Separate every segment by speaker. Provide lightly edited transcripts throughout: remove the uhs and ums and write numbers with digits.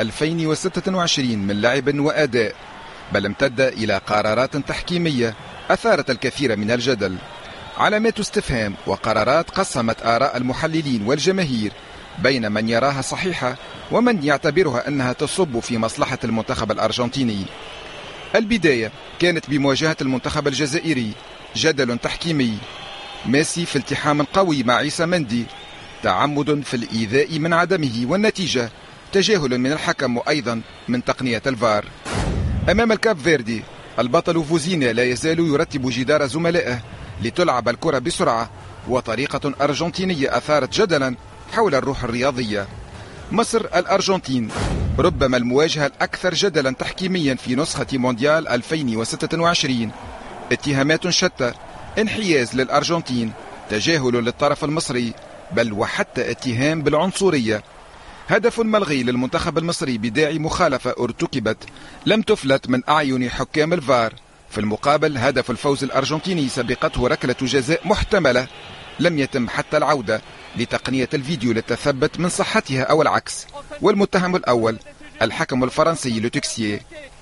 Speaker 1: 2026 من لعب وأداء، بل امتد إلى قرارات تحكيمية أثارت الكثير من الجدل. علامات استفهام وقرارات قسمت آراء المحللين والجماهير بين من يراها صحيحة ومن يعتبرها أنها تصب في مصلحة المنتخب الأرجنتيني. البداية كانت بمواجهة المنتخب الجزائري، جدل تحكيمي، ميسي في التحام قوي مع عيسى مندي، تعمد في الإيذاء من عدمه، والنتيجة تجاهل من الحكم وأيضا من تقنية الفار. أمام الكاب فيردي، البطل فوزينيا لا يزال يرتب جدار زملائه لتلعب الكرة بسرعة وطريقة أرجنتينية أثارت جدلا حول الروح الرياضية. مصر الأرجنتين، ربما المواجهة الأكثر جدلا تحكيميا في نسخة مونديال 2026. اتهامات شتى، انحياز للأرجنتين، تجاهل للطرف المصري، بل وحتى اتهام بالعنصرية. هدف ملغي للمنتخب المصري بداعي مخالفة ارتكبت لم تفلت من أعين حكام الفار. في المقابل هدف الفوز الأرجنتيني سبقته ركلة جزاء محتملة لم يتم حتى العودة لتقنية الفيديو للتثبت من صحتها أو العكس. والمتهم الأول الحكم الفرنسي لوتكسيه.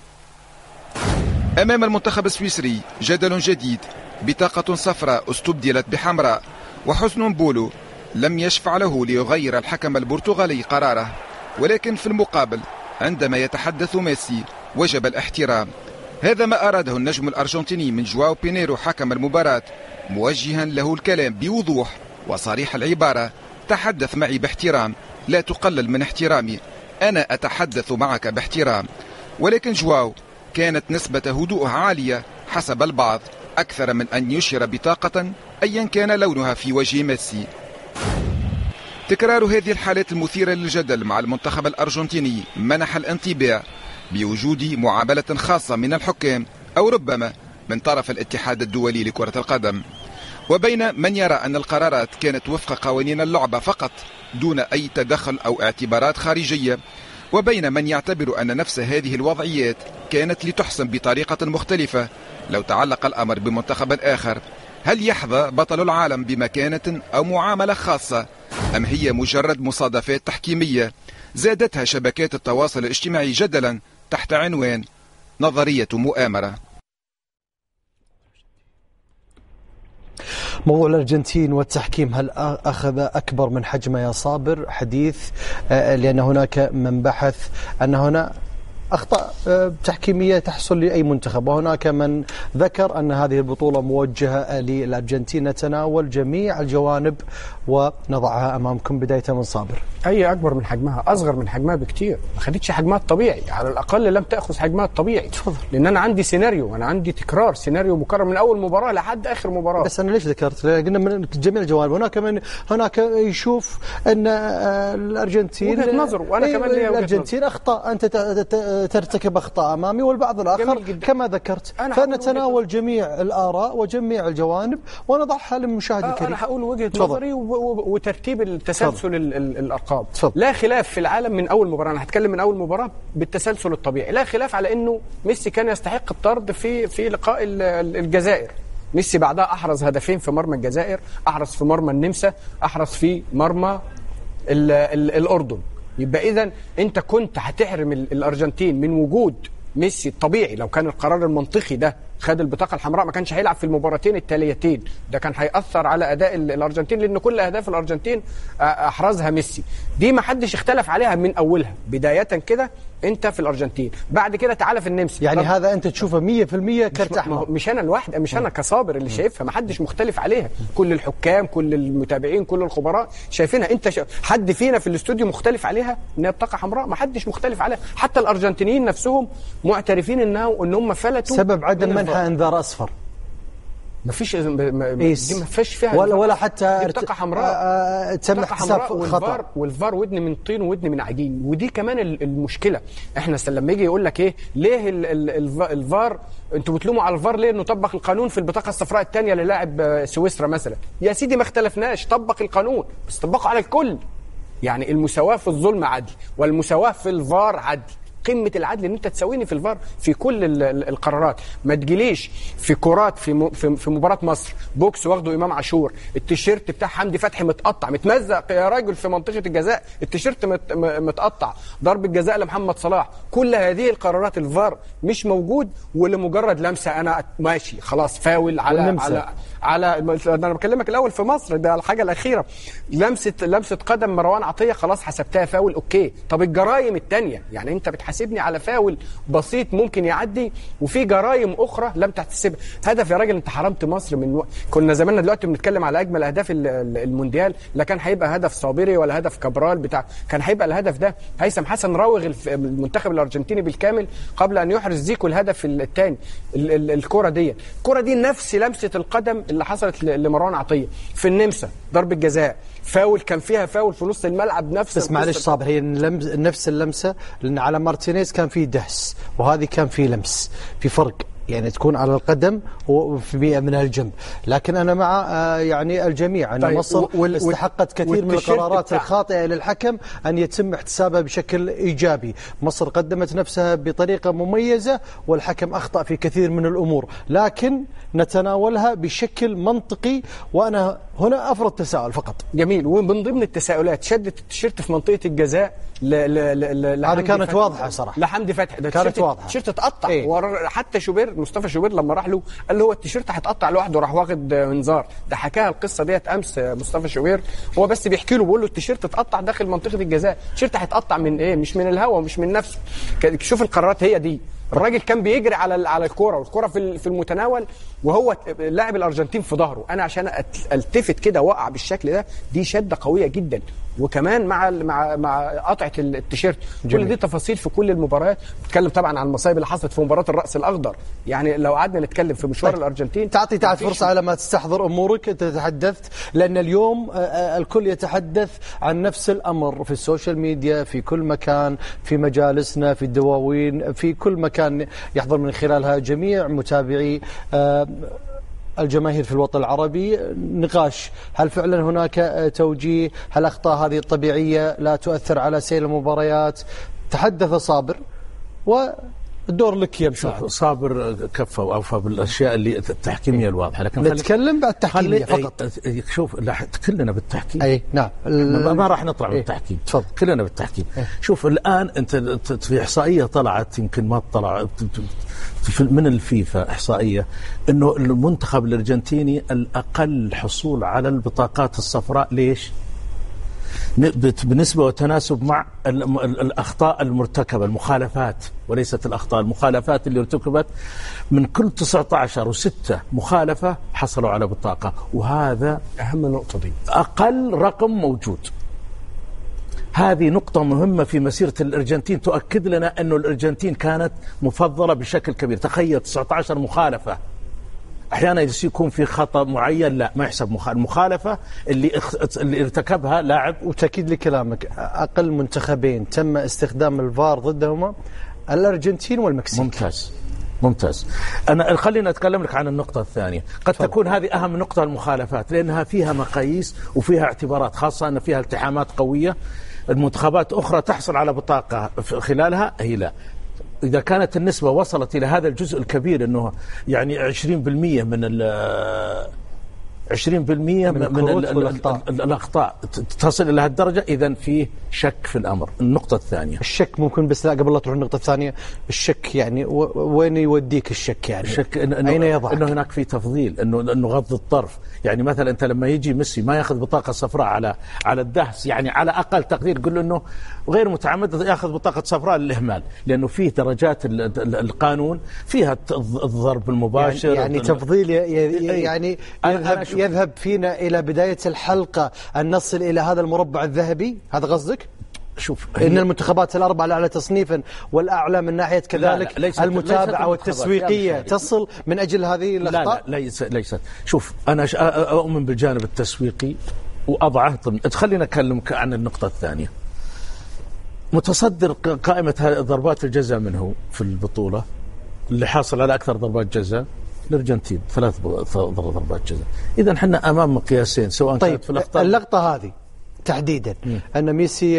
Speaker 1: أمام المنتخب السويسري جدل جديد، بطاقة صفراء استبدلت بحمراء، وحسن بولو لم يشفع له ليغير الحكم البرتغالي قراره. ولكن في المقابل عندما يتحدث ميسي وجب الاحترام. هذا ما أراده النجم الأرجنتيني من جواو بينيرو حكم المباراة، موجها له الكلام بوضوح وصريح العبارة: تحدث معي باحترام، لا تقلل من احترامي، أنا أتحدث معك باحترام. ولكن جواو كانت نسبة هدوءه عالية حسب البعض، أكثر من أن يشير بطاقة أيا كان لونها في وجه ميسي. تكرار هذه الحالات المثيرة للجدل مع المنتخب الأرجنتيني منح الانطباع بوجود معاملة خاصة من الحكام أو ربما من طرف الاتحاد الدولي لكرة القدم. وبين من يرى أن القرارات كانت وفق قوانين اللعبة فقط دون أي تدخل أو اعتبارات خارجية، وبين من يعتبر أن نفس هذه الوضعيات كانت لتحسم بطريقة مختلفة لو تعلق الأمر بمنتخب آخر. هل يحظى بطل العالم بمكانة أو معاملة خاصة، أم هي مجرد مصادفات تحكيمية زادتها شبكات التواصل الاجتماعي جدلا تحت عنوان نظرية مؤامرة؟
Speaker 2: موضوع الأرجنتين والتحكيم، هل أخذ أكبر من حجمه يا صابر حديث؟ لأن هناك من بحث أن هنا أخطاء تحكيمية تحصل لأي منتخب، وهناك من ذكر أن هذه البطولة موجهة للأرجنتين. نتناول جميع الجوانب ونضعها أمامكم، بداية من صابر.
Speaker 3: أي أكبر من حجمها؟ أصغر من حجمها بكتير، ما خدتش حجمها الطبيعي، على الأقل لم تأخذ حجمها الطبيعي. تفضل. لأن أنا عندي سيناريو، أنا عندي تكرار سيناريو مكرر من أول مباراة لحد آخر مباراة.
Speaker 2: بس أنا ليش ذكرت؟ قلنا من جميع الجوانب. هناك يشوف أن الأرجنتين
Speaker 3: وجهة نظر، وأنا كمان ليا
Speaker 2: الأرجنتين أخطاء، أنت ترتكب أخطاء أمامي والبعض الآخر كما ذكرت. فنتناول جميع الآراء وجميع الجوانب ونضعها للمشاهد الكريم.
Speaker 3: أنا هقول وجهة نظري وترتيب التسلسل الأرقام. لا خلاف في العالم من أول مباراة، أنا هتكلم من أول مباراة بالتسلسل الطبيعي، لا خلاف على أنه ميسي كان يستحق الطرد في لقاء الجزائر. ميسي بعدها أحرز هدفين في مرمى الجزائر، أحرز في مرمى النمسا، أحرز في مرمى الأردن. يبقى إذن أنت كنت هتحرم الأرجنتين من وجود ميسي الطبيعي. لو كان القرار المنطقي ده خد البطاقة الحمراء ما كانش هيلعب في المباراتين التاليتين، ده كان هيأثر على أداء الأرجنتين، لأن كل أهداف الأرجنتين أحرزها ميسي. دي ما حدش اختلف عليها من أولها، بداية كده أنت في الأرجنتين، بعد كده تعالى في النمسا.
Speaker 2: يعني هذا أنت تشوفه 100% كرت أحمر.
Speaker 3: مش أنا الواحد، مش أنا كصابر اللي شايفها، ما حدش مختلف عليها، كل الحكام، كل المتابعين، كل الخبراء شايفينها. أنت حد فينا في الاستوديو مختلف عليها إن هي بطاقة حمراء؟ ما حدش مختلف عليها، حتى الأرجنتينيين نفسهم معترفين إن هم فلتوا.
Speaker 2: سبب عدم منحها انذار اصفر.
Speaker 3: ما فيش دي ما فيش فيها
Speaker 2: ولا حتى
Speaker 3: بطاقة حمراء.
Speaker 2: تم حساب خطأ.
Speaker 3: والفار ودن من طين وودن من عجين. ودي كمان المشكلة. احنا لما يجي يقول لك ايه ليه الفار، انتوا بتلوموا على الفار ليه انه طبق القانون في البطاقة الصفراء الثانية للاعب سويسرا مثلا؟ يا سيدي ما اختلفناش، طبق القانون بس طبقه على الكل. يعني المساواة في الظلم عدل، والمساواة في الفار عدل. قمه العدل ان انت تساويني في الفار في كل القرارات. ما تجيليش في كرات في مباراه مصر بوكس واخده امام عاشور التيشيرت بتاع حمدي فتحي متقطع متمزق يا راجل في منطقه الجزاء، التيشيرت متقطع، ضربه جزاء لمحمد صلاح. كل هذه القرارات الفار مش موجود، ولمجرد لمسه انا ماشي خلاص فاول على انا بكلمك الاول في مصر، ده الحاجه الاخيره لمسه قدم مروان عطيه خلاص حسبتها فاول اوكي. طب الجرايم الثانيه يعني انت بتحاسبني على فاول بسيط ممكن يعدي، وفي جرايم اخرى لم تحتسبها. هدف يا راجل انت حرمت مصر من كنا زماننا دلوقتي بنتكلم على اجمل اهداف المونديال، لا كان هيبقى هدف صابري ولا هدف كابرال بتاع، كان هيبقى الهدف ده هيثم حسن راوغ المنتخب الارجنتيني بالكامل قبل ان يحرز زيكو الهدف الثاني. الكره دي نفس لمسه القدم اللي حصلت لمروان عطيه في النمسا، ضربه جزاء فاول كان فيها فاول في نص الملعب نفس.
Speaker 2: بس معلش صابر، هي نفس اللمسه، لان على مارتينيز كان في دهس وهذه كان في لمس، في فرق يعني تكون على القدم وفي بيئة من الجنب. لكن أنا مع يعني الجميع أن مصر استحقت كثير من القرارات الخاطئة للحكم أن يتم احتسابها بشكل إيجابي. مصر قدمت نفسها بطريقة مميزة والحكم أخطأ في كثير من الأمور، لكن نتناولها بشكل منطقي. وأنا هنا أفرض تساؤل فقط.
Speaker 3: جميل. ومن ضمن التساؤلات شدت التيشيرت في منطقة الجزاء
Speaker 2: هذه كانت واضحة صراحة
Speaker 3: لحمدي فتحي، ده
Speaker 2: كانت واضحة.
Speaker 3: التيشيرت اتقطع حتى مصطفى شوبير لما راح له قال له هو التيشيرت هيتقطع لوحده، راح واخد انذار. ده حكاها القصة ديت أمس مصطفى شوبير، هو بس بيحكي له بيقول له التيشيرت اتقطع داخل منطقة الجزاء. التيشيرت هيتقطع من ايه؟ مش من الهواء ومش من نفسه. شوف القرارات هي دي. الراجل كان بيجري على الكوره والكوره في المتناول وهو لاعب الارجنتين في ظهره. انا عشان التفت كده واقع بالشكل ده، دي شده قويه جدا. وكمان مع قطعه التيشيرت. كل دي تفاصيل في كل المباريات. بتكلم طبعا عن المصايب اللي حصلت في مباراه الراس الاخضر. يعني لو قعدنا نتكلم في مشوار الارجنتين
Speaker 2: تعطي فرصه على ما تستحضر امورك. انت تحدثت لان اليوم الكل يتحدث عن نفس الامر في السوشيال ميديا، في كل مكان، في مجالسنا، في الدواوين، في كل مكان يحضر من خلالها جميع متابعي الجماهير في الوطن العربي نقاش. هل فعلا هناك توجيه؟ هل أخطاء هذه الطبيعية لا تؤثر على سير المباريات؟ تحدث صابر والدور لك يا مساعد.
Speaker 4: صابر كفى وأوفى بالأشياء اللي التحكيمية الواضحة، لكن
Speaker 2: نتكلم بعد التحكيمية فقط.
Speaker 4: شوف كلنا بالتحكيم.
Speaker 2: أي نعم.
Speaker 4: ما راح نطلع بالتحكيم.
Speaker 2: تفضل.
Speaker 4: كلنا بالتحكيم. شوف الآن أنت في إحصائية طلعت، يمكن ما طلع من الفيفا، إحصائية إنه المنتخب الأرجنتيني الأقل حصول على البطاقات الصفراء. ليش؟ بنسبة وتناسب مع الأخطاء المرتكبة، المخالفات وليست الأخطاء، المخالفات اللي ارتكبت. من كل 19 و6 مخالفة حصلوا على بطاقة، وهذا
Speaker 3: أهم نقطة دي،
Speaker 4: أقل رقم موجود. هذه نقطة مهمة في مسيرة الأرجنتين، تؤكد لنا أن الأرجنتين كانت مفضلة بشكل كبير. تخيل 19 مخالفة. أحيانا يكون في خطأ معين لا ما يحسب المخالفة اللي ارتكبها لاعب.
Speaker 2: وتأكيد لكلامك، أقل منتخبين تم استخدام الفار ضدهما الأرجنتين والمكسيك.
Speaker 4: ممتاز. أنا خلينا أتكلم لك عن النقطة الثانية. قد تكون هذه أهم نقطة، المخالفات، لأنها فيها مقاييس وفيها اعتبارات، خاصة أن فيها التحامات قوية. المنتخبات أخرى تحصل على بطاقة خلالها، هي لا. إذا كانت النسبة وصلت إلى هذا الجزء الكبير، أنه يعني 20% من 20% من الأخطاء تصل إلى هالدرجة، إذن فيه شك في الأمر. النقطة الثانية،
Speaker 2: الشك ممكن، بس لا قبل لا تروح النقطة الثانية، الشك يعني وين يوديك الشك؟ يعني
Speaker 4: الشك
Speaker 2: أين يضعك؟
Speaker 4: إنه هناك في تفضيل، إنه غض الطرف. يعني مثلا أنت لما يجي ميسي ما يأخذ بطاقة صفراء على الدهس، يعني على أقل تقدير يقول له إنه غير متعمد يأخذ بطاقة صفراء للإهمال، لأنه فيه درجات القانون فيها الضرب المباشر.
Speaker 2: يعني تفضيل يعني يذهب فينا إلى بداية الحلقة أن نصل إلى هذا المربع الذهبي، هذا قصدك؟
Speaker 4: شوف،
Speaker 2: إن المنتخبات الأربعة الأعلى تصنيفا والأعلى من ناحية كذلك لا المتابعة والتسويقية تصل من أجل هذه الأخطاء؟
Speaker 4: لا ليست. شوف، أنا أؤمن بالجانب التسويقي وأضعه ضمن. خلينا أكلمك عن النقطة الثانية. متصدر قائمة ضربات الجزاء منه في البطولة، اللي حاصل على أكثر ضربات جزاء الأرجنتين، 3 ضربات جزاء. إذن حنا أمام مقياسين، سواء كانت في الأخطاء.
Speaker 2: اللقطة هذه تحديدا أن ميسي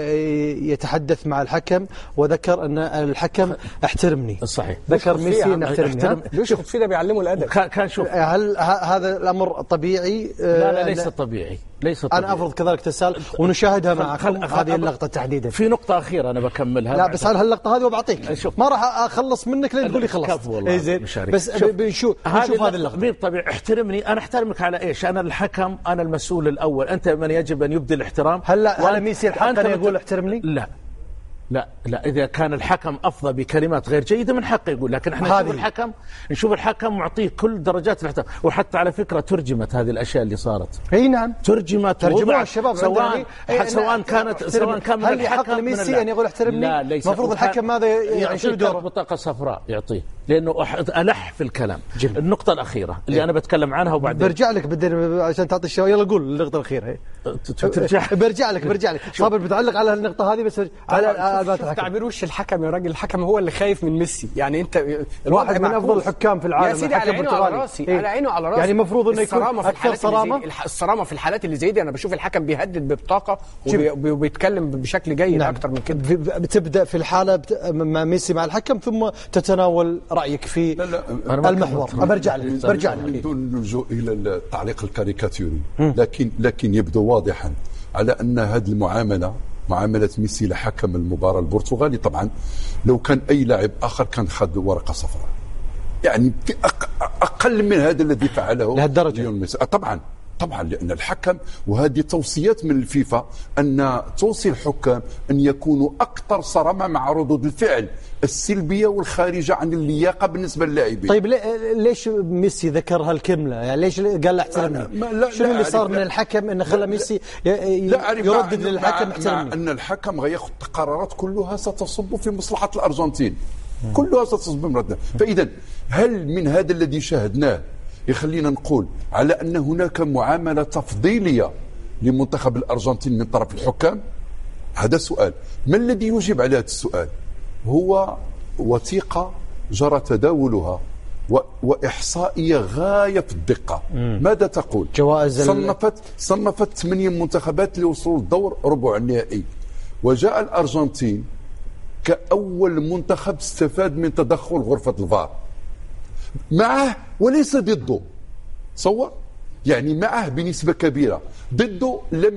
Speaker 2: يتحدث مع الحكم وذكر أن الحكم احترمني.
Speaker 4: صحيح.
Speaker 2: ذكر ميسي أن احترمني.
Speaker 3: ليش في ده بيعلمه الأدب؟
Speaker 4: كان شوف
Speaker 2: هل هذا الأمر طبيعي؟
Speaker 4: لا ليس طبيعي.
Speaker 2: أنا أفرض كذلك تسأل ونشاهدها معكم هذه اللقطة تحديدا.
Speaker 4: في نقطة أخيرة أنا بكملها.
Speaker 2: لا بس على هاللقطة هذه وبعطيك ما راح أخلص منك لين تقول لي خلصت.
Speaker 4: زين
Speaker 2: بس بنشوف هذه اللقطة.
Speaker 4: طبيعي احترمني. أنا أحترمك على إيش؟ أنا الحكم، أنا المسؤول الأول، أنت من يجب أن يبدي الاحترام.
Speaker 2: هل ميسي الحق أن يقول احترمني؟
Speaker 4: لا إذا كان الحكم أفضى بكلمات غير جيدة من حقه يقول، لكن احنا نشوف الحكم معطيه كل درجات الاحترام. وحتى على فكرة ترجمت هذه الأشياء اللي صارت.
Speaker 2: اي نعم
Speaker 4: ترجموها
Speaker 2: الشباب
Speaker 4: سواء كان من
Speaker 2: هل يحق لميسي أن يقول احترمني؟
Speaker 4: لا ليس.
Speaker 2: المفروض الحكم ماذا
Speaker 4: يعطيه بطاقة صفراء يعطيه لأنه ألح في الكلام. النقطة الأخيرة اللي أنا بتكلم عنها وبعدين
Speaker 2: برجع لك عشان تعطي الشباب. يلا قول النقطة الأخيرة. برجع لك صابر بتعلق على النقطة هذه بس على
Speaker 3: تعبير وش الحكم يا راجل. الحكم هو اللي خايف من ميسي. يعني انت
Speaker 2: واحد من افضل الحكام في العالم.
Speaker 3: يا سيدي على عينه على راسي. على عينه على راسي.
Speaker 2: يعني المفروض انه يكون اكثر صرامه.
Speaker 3: الصرامه في الحالات اللي زي دي انا بشوف الحكم بيهدد ببطاقه وبيتكلم بشكل جيد. نعم. اكثر من كده.
Speaker 2: بتبدا في الحاله مع ميسي مع الحكم ثم تتناول رايك في المحور. برجع لك
Speaker 5: بدون اللجوء الى التعليق الكاريكاتوري. لكن يبدو واضحا على ان هذه معاملة ميسي لحكم المباراة البرتغالي طبعا لو كان أي لاعب آخر كان خد ورقة صفراء. يعني في أقل من هذا الذي فعله
Speaker 2: لهالدرجة
Speaker 5: ميسي. طبعا لأن الحكم، وهذه توصيات من الفيفا أن توصي الحكام أن يكونوا أكثر صرامة مع ردود الفعل السلبية والخارجة عن اللياقة بالنسبة للاعبين.
Speaker 2: طيب ليش ميسي ذكر هالكلمة؟ يعني ليش قال له احترمني؟ شنو اللي صار من الحكم انه خلى ميسي يردد للحكم احترمني؟
Speaker 5: مع أن الحكم غياخذ قرارات كلها ستصب في مصلحة الأرجنتين. كلها ستصب بمردها. فإذا هل من هذا الذي شاهدناه يخلينا نقول على أن هناك معاملة تفضيلية لمنتخب الأرجنتين من طرف الحكام؟ هذا سؤال. ما الذي يجيب على هذا السؤال؟ هو وثيقة جرى تداولها وإحصائية غاية في الدقة. ماذا تقول؟
Speaker 2: جوائز
Speaker 5: صنفت 8 منتخبات اللي وصلوا للدور ربع النهائي، وجاء الأرجنتين كأول منتخب استفاد من تدخل غرفة الفار معه وليس ضده. تصور يعني معه بنسبة كبيرة، ضده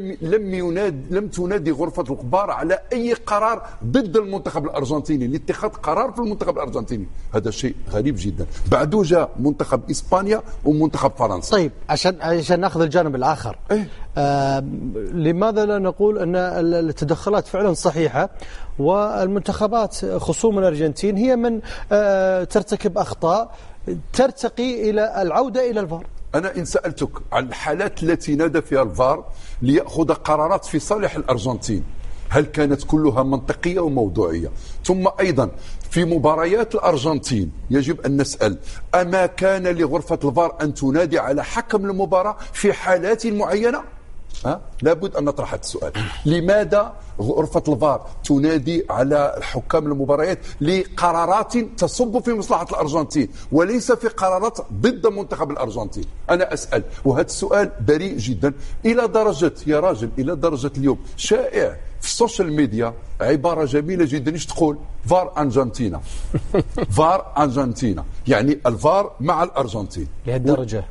Speaker 5: لم تنادي غرفة الأخبار على أي قرار ضد المنتخب الأرجنتيني لاتخاذ قرار في المنتخب الأرجنتيني. هذا شيء غريب جدا. بعده جاء منتخب إسبانيا ومنتخب فرنسا.
Speaker 2: طيب عشان ناخذ الجانب الآخر. لماذا لا نقول أن التدخلات فعلا صحيحة والمنتخبات خصوم الأرجنتين هي من ترتكب أخطاء ترتقي إلى العودة إلى الفار؟
Speaker 5: أنا إن سألتك عن الحالات التي نادى فيها الفار ليأخذ قرارات في صالح الأرجنتين، هل كانت كلها منطقية وموضوعية؟ ثم أيضا في مباريات الأرجنتين يجب أن نسأل أما كان لغرفة الفار أن تنادي على حكم المباراة في حالات معينة؟ لابد أن نطرح هذا السؤال. لماذا غرفة الفار تنادي على حكام المباريات لقرارات تصب في مصلحة الأرجنتين وليس في قرارات ضد منتخب الأرجنتين؟ أنا أسأل، وهذا السؤال بريء جدا إلى درجة اليوم شائع في السوشيال ميديا عبارة جميلة جدا ايش تقول؟ فار أرجنتينا. فار أرجنتينا يعني الفار مع الأرجنتين.
Speaker 2: لهالدرجة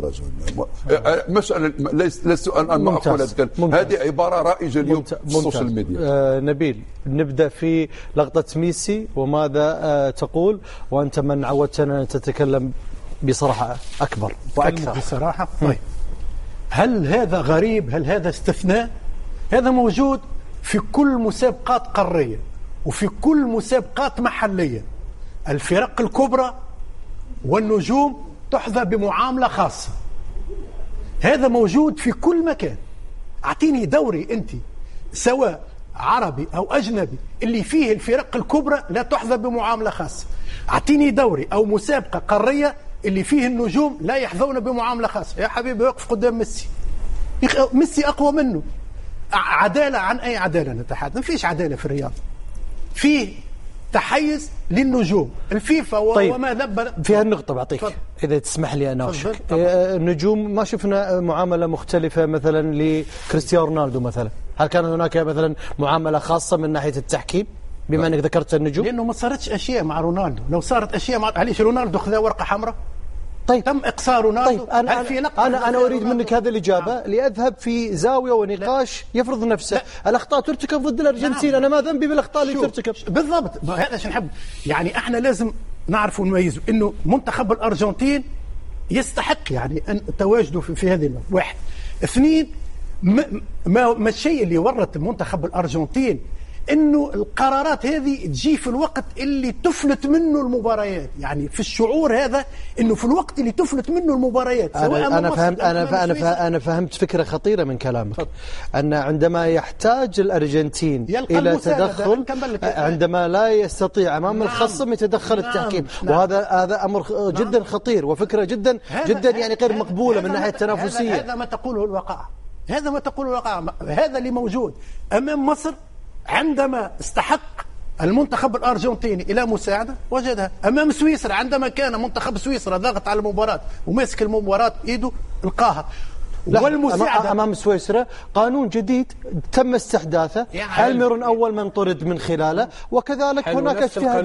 Speaker 5: مسألة لست أن أقول هذه عبارة رائجة اليوم في السوشيال ميديا.
Speaker 2: نبيل، نبدأ في لقطة ميسي وماذا تقول وأنت من عودتنا أن تتكلم بصراحة أكبر وأكثر
Speaker 6: بصراحة. طيب هل هذا غريب؟ هل هذا استثناء؟ هذا موجود في كل مسابقات قارية وفي كل مسابقات محلية. الفرق الكبرى والنجوم تحظى بمعاملة خاصة. هذا موجود في كل مكان. أعطيني دوري أنت سواء عربي أو أجنبي اللي فيه الفرق الكبرى لا تحظى بمعاملة خاصة. أعطيني دوري أو مسابقة قارية اللي فيه النجوم لا يحظون بمعاملة خاصة. يا حبيبي وقف قدام ميسي أقوى منه. عدالة عن أي عدالة نتحدث؟ ما فيش عدالة في الرياضة. فيه تحيز للنجوم الفيفا
Speaker 2: طيب
Speaker 6: وما ذب
Speaker 2: في هالنقطة بعطيك إذا تسمح لي أناقشك. النجوم ما شفنا معاملة مختلفة مثلا لكريستيانو رونالدو مثلا، هل كان هناك مثلا معاملة خاصة من ناحية التحكيم بما أنك ذكرت النجوم؟
Speaker 6: لأنه ما صارتش أشياء مع رونالدو، لو صارت أشياء مع عليش رونالدو خذا ورقة حمراء؟
Speaker 2: طيب
Speaker 6: تم إقصاء رونالدو.
Speaker 2: طيب أنا أريد منك هذه الإجابة لأذهب في زاوية ونقاش يفرض نفسه. الأخطاء ترتكب ضد الأرجنتين، أنا ما ذنبي بالأخطاء اللي ترتكب.
Speaker 6: بالضبط، هذا شو نحب يعني احنا لازم نعرف ونميزه انه منتخب الأرجنتين يستحق يعني أن تواجده في هذه المرة. واحد. اثنين، ما الشيء اللي ورط منتخب الأرجنتين انه القرارات هذه تجي في الوقت اللي تفلت منه المباريات، يعني في الشعور هذا انه في الوقت اللي تفلت منه المباريات.
Speaker 2: انا فهمت فكرة خطيرة من كلامك، ان عندما يحتاج الارجنتين الى تدخل، عندما لا يستطيع امام الخصم يتدخل التحكيم، وهذا امر جدا خطير وفكرة جدا يعني غير مقبولة من ناحية التنافسية.
Speaker 6: هذا ما تقوله الواقع، هذا اللي موجود امام مصر. عندما استحق المنتخب الأرجنتيني إلى مساعدة وجدها. أمام سويسرا عندما كان منتخب سويسرا ضاغط على المباراة وماسك المباراة إيده لقاها.
Speaker 2: والمساعدة أمام سويسرا قانون جديد تم استحداثه، الميرون أول من طرد من خلاله، وكذلك هناك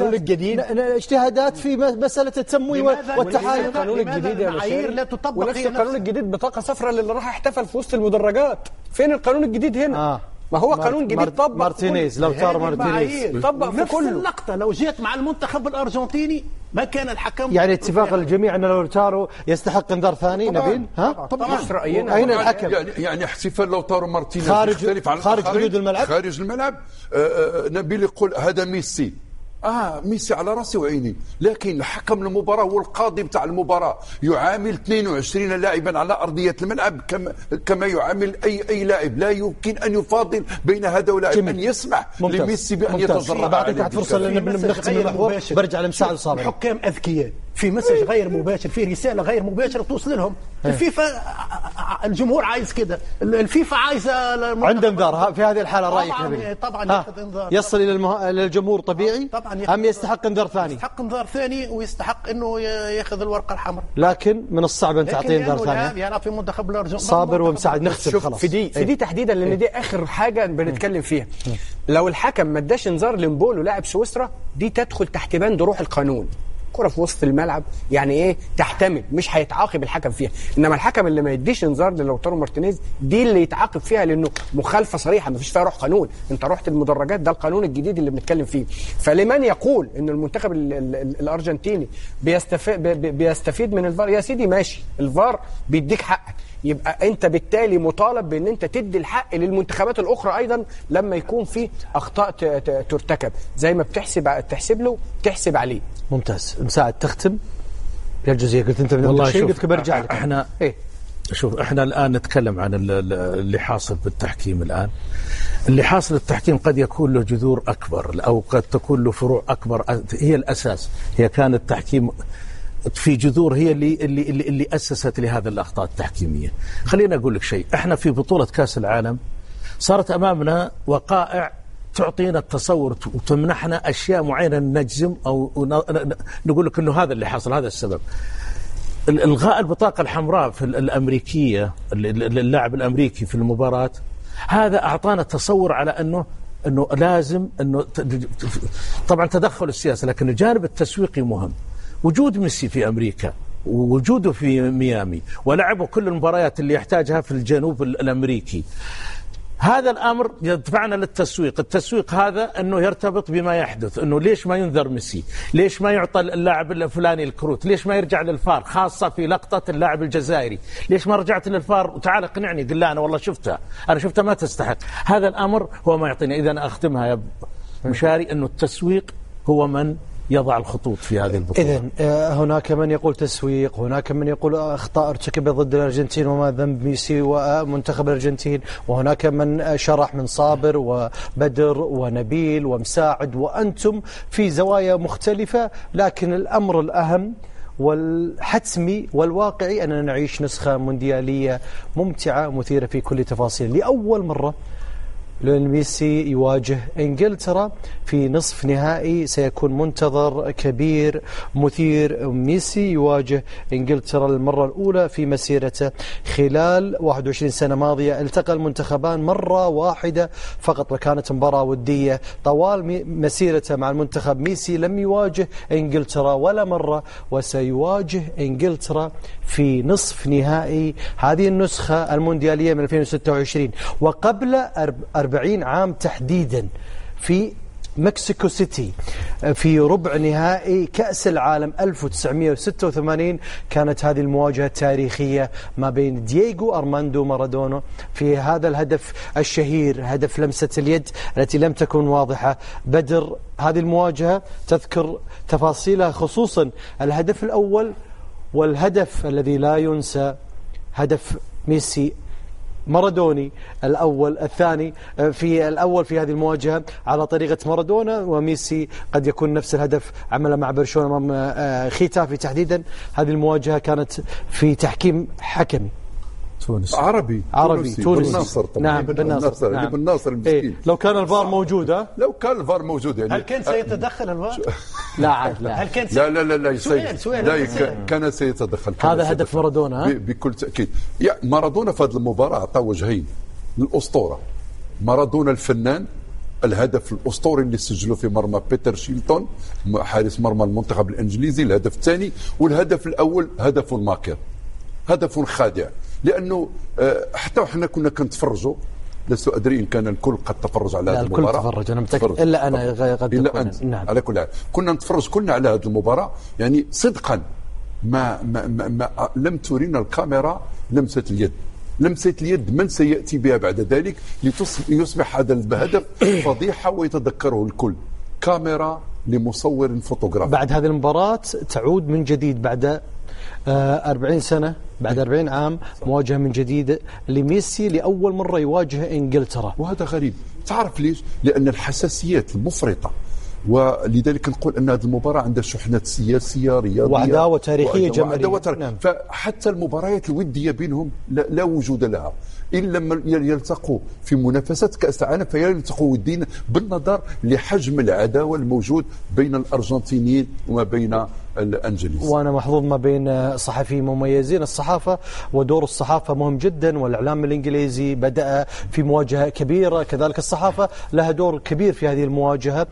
Speaker 2: اجتهادات في مسألة التمويه والتحايل.
Speaker 3: القانون الجديد يا بشير لا تطبق، ونفس القانون الجديد بطاقة صفراء اللي راح احتفل في وسط المدرجات. فين القانون الجديد هنا؟ ما هو قانون جديد طبق
Speaker 2: مارتينيز، لو ترى مارتينيز
Speaker 6: طبق في كل اللقطة. لو جيت مع المنتخب الأرجنتيني ما كان الحكم
Speaker 2: يعني اتفاق الجميع أن لو تارو يستحق انذار ثاني. نبيل
Speaker 6: طبعا
Speaker 3: مش رأينا.
Speaker 2: أين الحكم؟
Speaker 5: يعني احتفال لو تارو مارتينيز
Speaker 2: خارج حدود الملعب،
Speaker 5: خارج الملعب. نبيل يقول هذا ميسي. ميسي على راسي وعيني، لكن حكم المباراة والقاضي بتاع المباراة يعامل 22 لاعبا على أرضية الملعب كما يعامل أي لاعب. لا يمكن أن يفاضل بين هذا ولاعب، أن يسمح لميسي بأن يتجرأ.
Speaker 2: بعطيك فرصة لنختم المحور، برجع لمساعد صابر.
Speaker 6: حكام أذكياء في مسج غير مباشر، في رسالة غير مباشرة توصل لهم. الفيفا الجمهور عايز كده، الفيفا عايزة
Speaker 2: عنده انذار في هذه الحالة. رأيك نبيل؟
Speaker 6: طبعا ياخذ انذار.
Speaker 2: يصل إلى الجمهور طبيعي أم يستحق انذار ثاني؟
Speaker 6: يستحق انذار ثاني ويستحق انه ياخذ الورقة الحمراء.
Speaker 2: لكن من الصعب ان تعطيه انذار ثاني.
Speaker 6: يعني في منتخب الأرجنتين
Speaker 2: صابر ومساعد نختم خلاص.
Speaker 3: في دي تحديدا، لان دي اخر حاجة بنتكلم فيها. لو الحكم ما اداش انذار لمبولو لاعب سويسرا، دي تدخل تحت بند روح القانون. كرة في وسط الملعب يعني ايه تحتمل، مش هيتعاقب الحكم فيها. انما الحكم اللي ما يديش انذار للوتارو مارتينيز دي اللي يتعاقب فيها، لانه مخالفه صريحه ما فيش فيها روح قانون. انت رحت المدرجات، ده القانون الجديد اللي بنتكلم فيه. فلمن يقول ان المنتخب الارجنتيني بيستفيد من الفار، يا سيدي ماشي، الفار بيديك حقك، يبقى انت بالتالي مطالب بان انت تدي الحق للمنتخبات الاخرى ايضا لما يكون في اخطاء ترتكب، زي ما تحسب له تحسب عليه.
Speaker 2: ممتاز. مساعد تختم يا الجزئيه. قلت انت من شيء قلت برجع لك.
Speaker 4: احنا شوف، احنا الان نتكلم عن اللي حاصل بالتحكيم. الان اللي حاصل التحكيم قد يكون له جذور اكبر او قد تكون له فروع اكبر. هي الاساس، هي كان التحكيم في جذور هي اللي اسست لهذا الاخطاء التحكيميه. خلينا اقول لك شيء، احنا في بطوله كاس العالم صارت امامنا وقائع تعطينا التصور وتمنحنا أشياء معينة نجزم أو نقول لك أنه هذا اللي حصل، هذا السبب. إلغاء البطاقة الحمراء في الأمريكية، اللاعب الأمريكي في المباراة، هذا أعطانا تصور على أنه لازم طبعا تدخل السياسة، لكن الجانب التسويقي مهم. وجود ميسي في أمريكا ووجوده في ميامي ولعبوا كل المباريات اللي يحتاجها في الجنوب الأمريكي، هذا الأمر يدفعنا للتسويق. التسويق هذا أنه يرتبط بما يحدث، أنه ليش ما ينذر ميسي، ليش ما يعطى اللاعب الفلاني الكروت، ليش ما يرجع للفار، خاصة في لقطة اللاعب الجزائري، ليش ما رجعت للفار وتعال اقنعني، قل لا أنا والله شفتها ما تستحق. هذا الأمر هو ما يعطينا. إذا أختمها يا مشاري، أنه التسويق هو من يضع الخطوط في هذه البطولة.
Speaker 2: إذن هناك من يقول تسويق، هناك من يقول أخطاء ارتكبت ضد الأرجنتين وما ذنب ميسي ومنتخب الأرجنتين، وهناك من شرح من صابر وبدر ونبيل ومساعد وأنتم في زوايا مختلفة. لكن الأمر الأهم والحتمي والواقعي أننا نعيش نسخة مونديالية ممتعة مثيرة في كل تفاصيل. لأول مرة ليونيل ميسي يواجه إنجلترا في نصف نهائي سيكون منتظر كبير مثير. ميسي يواجه إنجلترا للمرة الأولى في مسيرته خلال 21 سنة ماضية. التقى المنتخبان مرة واحدة فقط وكانت مباراة ودية. طوال مسيرته مع المنتخب ميسي لم يواجه إنجلترا ولا مرة، وسيواجه إنجلترا في نصف نهائي هذه النسخة المونديالية من 2026. وقبل 40 عام تحديدا في مكسيكو سيتي في ربع نهائي كأس العالم 1986 كانت هذه المواجهة التاريخية ما بين دييغو أرماندو مارادونا في هذا الهدف الشهير، هدف لمسة اليد التي لم تكن واضحة. بدر، هذه المواجهة تذكر تفاصيلها خصوصا الهدف الأول والهدف الذي لا ينسى، هدف ميسي مارادوني الأول. الثاني في الأول في هذه المواجهة على طريقة مارادونا، وميسي قد يكون نفس الهدف عمله مع برشلونة أمام ختافي تحديدا. هذه المواجهة كانت في تحكيم حكمي
Speaker 5: تونسي عربي
Speaker 2: تونسي. نعم بالناصر.
Speaker 5: نعم. بالناصر المسكين.
Speaker 2: لو كان الفار موجود
Speaker 5: لو كان الفار موجود يعني
Speaker 6: هل كان سيتدخل الفار؟
Speaker 2: لا عاد لا.
Speaker 6: هل كان
Speaker 5: لا
Speaker 6: سؤال
Speaker 5: لا كان سيتدخل.
Speaker 2: هذا هدف مارادونا
Speaker 5: بكل تأكيد. مارادونا في هذه المباراة أعطى وجهين للأسطورة. مارادونا الفنان، الهدف الأسطوري اللي سجله في مرمى بيتر شيلتون حارس مرمى المنتخب الإنجليزي، الهدف الثاني. والهدف الأول هدف ماكر، هدف خادع، لأنه حتى وحنا كنا كنتفرجوا، لست أدري إن كان الكل قد تفرج على هذه المباراة.
Speaker 2: الكل تفرج، أنا متأكد إلا أنا قد
Speaker 5: إلا أنت.
Speaker 2: نعم.
Speaker 5: على كل حال كنا نتفرج كلنا على هذه المباراة. يعني صدقا ما لم ترينا الكاميرا لمسة اليد. لمسة اليد من سيأتي بها بعد ذلك ليصبح هذا الهدف فضيحة ويتذكره الكل. كاميرا لمصور فوتوغرافي.
Speaker 2: بعد هذه المباراة تعود من جديد بعد 40 سنة، بعد 40 عام مواجهة من جديد لميسي لأول مرة يواجه إنجلترا.
Speaker 5: وهذا غريب. تعرف ليش؟ لأن الحساسيات المفرطة، ولذلك نقول أن هذه المباراة عندها شحنات سياسية رياضية
Speaker 2: وعداوة تاريخية جماهيرية.
Speaker 5: نعم. فحتى المباريات الودية بينهم لا وجود لها. إن لما يلتقوا في منافسات كأس العالم فيلتقوا ودين بالنظر لحجم العداوة الموجود بين الأرجنتينيين وما بين الأنجليز.
Speaker 2: وأنا محظوظ ما بين صحفيين مميزين. الصحافة ودور الصحافة مهم جدا، والإعلام الإنجليزي بدأ في مواجهة كبيرة، كذلك الصحافة لها دور كبير في هذه المواجهة.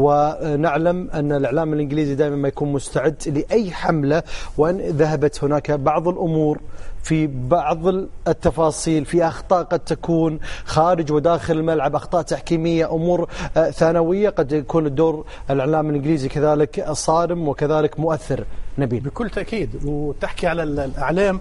Speaker 2: ونعلم أن الإعلام الإنجليزي دائما ما يكون مستعد لأي حملة، وأن ذهبت هناك بعض الأمور في بعض التفاصيل، في أخطاء قد تكون خارج وداخل الملعب، أخطاء تحكيمية، أمور ثانوية، قد يكون الدور الإعلام الإنجليزي كذلك صارم وكذلك مؤثر. نبيل
Speaker 6: بكل تأكيد. وتحكي على الإعلام،